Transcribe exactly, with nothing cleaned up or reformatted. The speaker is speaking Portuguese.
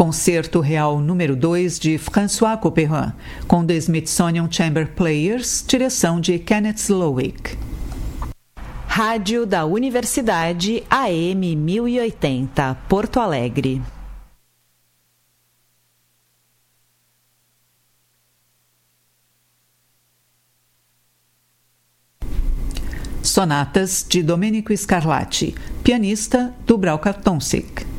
Concerto Real número dois de François Couperin, com The Smithsonian Chamber Players, direção de Kenneth Slowick. Rádio da Universidade A M mil e oitenta, Porto Alegre. Sonatas de Domenico Scarlatti, pianista Dubravka Toncic.